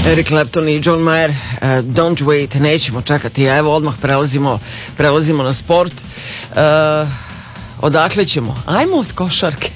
Eric Clapton i John Mayer, Don't Wait, nećemo čekati. Evo, odmah prelazimo na sport. Odakle ćemo? Ajmo od košarke.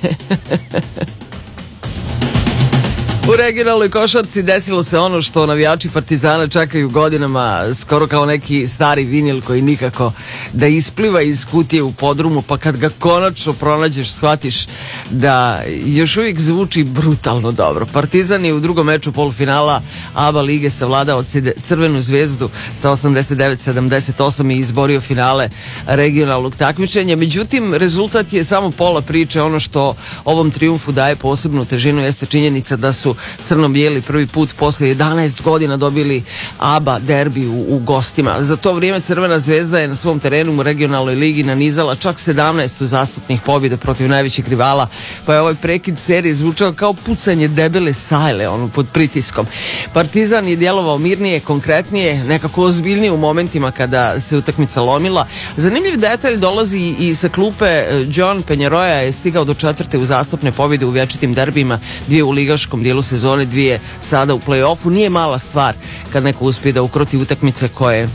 U regionalnoj košarci desilo se ono što navijači Partizana čekaju godinama, skoro kao neki stari vinil koji nikako da ispliva iz kutije u podrumu, pa kad ga konačno pronađeš shvatiš da još uvijek zvuči brutalno dobro. Partizan je u drugom meču polufinala ABA lige savladao Crvenu zvezdu sa 89-78 i izborio finale regionalnog takmičenja. Međutim, rezultat je samo pola priče. Ono što ovom trijumfu daje posebnu težinu jeste činjenica da su crno-bijeli prvi put posle 11 godina dobili ABA derbi u gostima. Za to vrijeme Crvena zvezda je na svom terenu u regionalnoj ligi nanizala čak 17 uzastopnih pobjeda protiv najvećeg rivala, pa je ovaj prekid serije zvučao kao pucanje debele sajle, pod pritiskom. Partizan je djelovao mirnije, konkretnije, nekako ozbiljnije u momentima kada se utakmica lomila. Zanimljiv detalj dolazi i sa klupe. John Penjaroja je stigao do 4. uzastopne pobjede u vječitim derbima, 2 u ligaškom dijelu sezone, 2 sada u play-offu. Nije mala stvar kad neko uspije da ukroti utakmice koje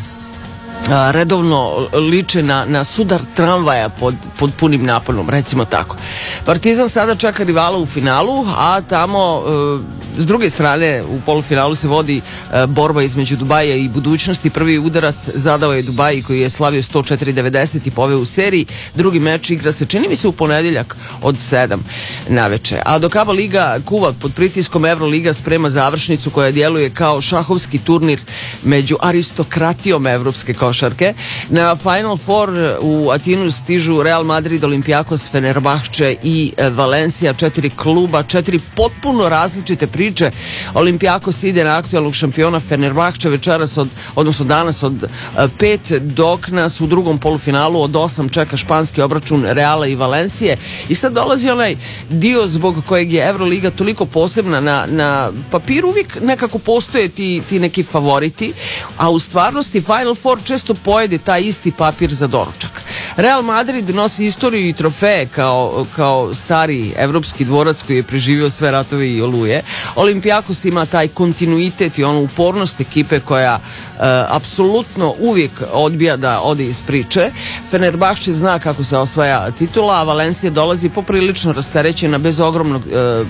redovno liče na sudar tramvaja pod punim naponom, recimo tako. Partizan sada čeka rivala u finalu, a tamo s druge strane u polufinalu se vodi borba između Dubaja i budućnosti. Prvi udarac zadao je Dubai koji je slavio 104-90 i poveo u seriji. Drugi meč igra se, čini mi se, u ponedjeljak od 7 naveče. A dok ABA liga kuva pod pritiskom, Euroliga sprema završnicu koja djeluje kao šahovski turnir među aristokratijom evropske košarke. Na Final Four u Atinu stižu Real Madrid, Olympiakos, Fenerbahče i Valencia, 4 kluba, 4 potpuno različite priče. Olympiakos ide na aktualnog šampiona Fenerbahče večeras odnosno danas od 5, dok nas u drugom polufinalu od 8 čeka španski obračun Reala i Valencije. I sad dolazi onaj dio zbog kojeg je Euroliga toliko posebna. Na papiru uvijek nekako postoje ti neki favoriti, a u stvarnosti Final Four često pojede taj isti papir za doručak. Real Madrid nosi istoriju i trofeje kao stari evropski dvorac koji je preživio sve ratove i oluje. Olympiakos ima taj kontinuitet i onu upornost ekipe koja apsolutno uvijek odbija da ode iz priče. Fenerbahče zna kako se osvaja titula, a Valencija dolazi poprilično rasterećena bez ogromnog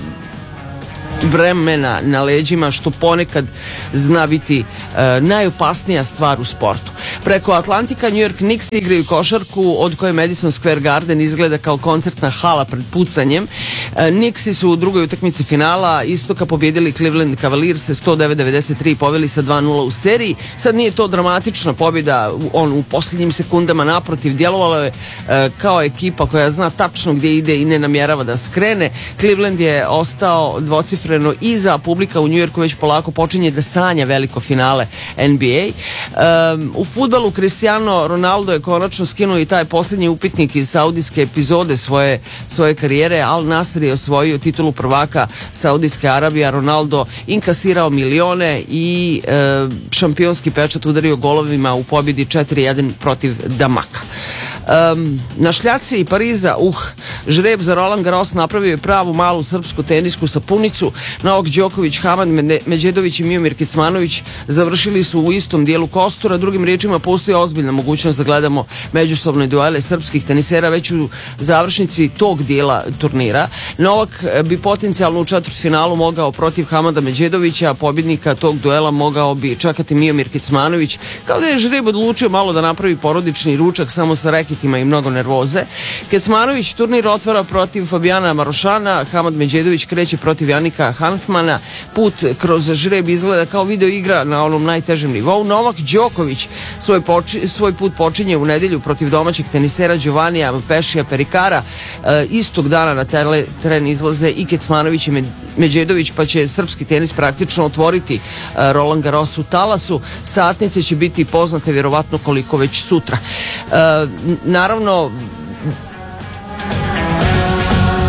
bremena na leđima, što ponekad zna biti najopasnija stvar u sportu. Preko Atlantika New York Knicks igraju košarku od koje Madison Square Garden izgleda kao koncertna hala pred pucanjem. Knicksi su u drugoj utakmici finala istoka pobjedili Cleveland Cavaliers 109-93 i poveli sa 2-0 u seriji. Sad nije to dramatična pobjeda u posljednjim sekundama, naprotiv, djelovalo je kao ekipa koja zna tačno gdje ide i ne namjerava da skrene. Cleveland je ostao dvocifren iza, publika u New Yorku već polako počinje da sanja veliko finale NBA. U fudbalu Cristiano Ronaldo je konačno skinuo i taj posljednji upitnik iz saudijske epizode svoje karijere. Al Nassr je osvojio titulu prvaka Saudijske Arabije, Ronaldo inkasirao milione i šampionski pečat udario golovima u pobjedi 4-1 protiv Damaka. Na šljaci Pariza, žreb za Roland Garros napravio je pravu malu srpsku tenisku sapunicu. Novak Đoković, Hamad Medžedović i Miomir Kecmanović završili su u istom dijelu kostura. Drugim riječima, postoji ozbiljna mogućnost da gledamo međusobne duele srpskih tenisera već u završnici tog dijela turnira. Novak bi potencijalno u četvrtfinalu mogao protiv Hamada Medžedovića, a pobjednika tog duela mogao bi čekati Miomir Kecmanović. Kao da je žreb odlučio malo da napravi porodični ručak samo sa rekitima i mnogo nervoze. Kecmanović turnir otvara protiv Fabijana Marošana, Hamad Medžedović kreće protiv Janika Hanfmana. Put kroz žreb izgleda kao video igra na onom najtežem nivou. Novak Đoković svoj put počinje u nedjelju protiv domaćeg tenisera Giovannija Pešija Perikara. Istog dana na teren izlaze i Kecmanović i Medžedović, pa će srpski tenis praktično otvoriti Roland Garros u talasu. Satnice će biti poznate vjerovatno koliko već sutra. Naravno,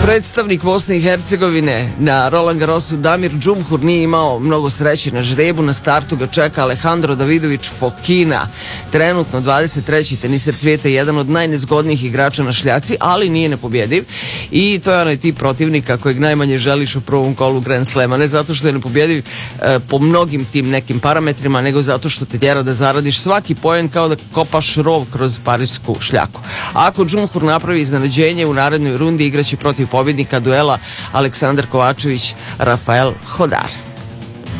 Predstavnik Bosne i Hercegovine na Roland Garrosu Damir Džumhur nije imao mnogo sreće na žrebu. Na startu ga čeka Alejandro Davidović Fokina, trenutno 23. teniser svijeta, jedan od najnezgodnijih igrača na šljaci, ali nije nepobjediv i to je onaj tip protivnika kojeg najmanje želiš u prvom kolu Grand Slema, ne zato što je nepobjediv po mnogim tim nekim parametrima, nego zato što te tjera da zaradiš svaki poen kao da kopaš rov kroz parijsku šljaku. Ako Džumhur napravi iznenađenje, u narednoj rundi igraće protiv pobjednika duela Aleksandar Kovačević, Rafael Hodar.